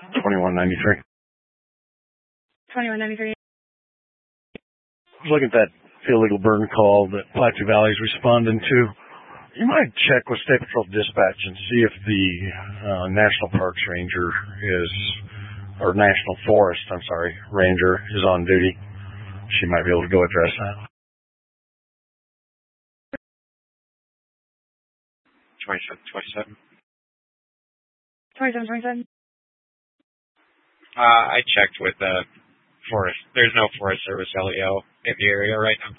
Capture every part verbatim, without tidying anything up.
twenty-one ninety-three. twenty-one ninety-three. I was looking at that illegal burn call that Platte Valley's responding to. You might check with State Patrol Dispatch and see if the uh, National Parks Ranger is, or National Forest, I'm sorry, Ranger is on duty. She might be able to go address that. twenty-seven twenty-seven. twenty-seven twenty-seven. Uh, I checked with the Forest. There's no Forest Service L E O in the area right now.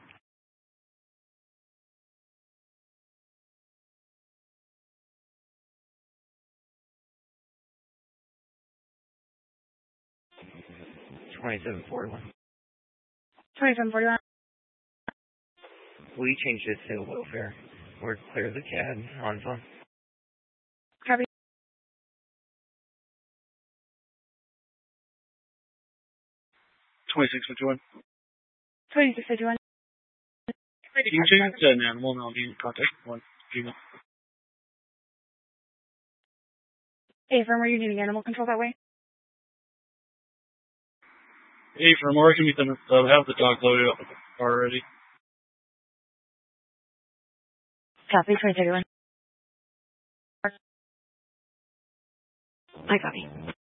twenty-seven forty-one. twenty-seven forty-one. We changed it to welfare. We're clear the C A D on phone. Copy. twenty-six fifty-one. twenty-six fifty-one. You can change it to an animal and I'll be in contact with one female. Hey, firm, are you needing animal control that way? Hey, from where can we them, uh, have the dog loaded up already? Copy, twenty-six fifty-one. I copy.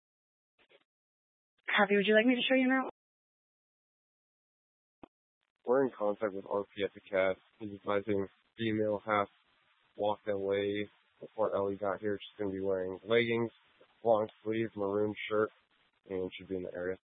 Copy, would you like me to show you now? We're in contact with R P at the C A D. He's advising female half walked away before Ellie got here. She's going to be wearing leggings, long sleeve, maroon shirt, and should be in the area.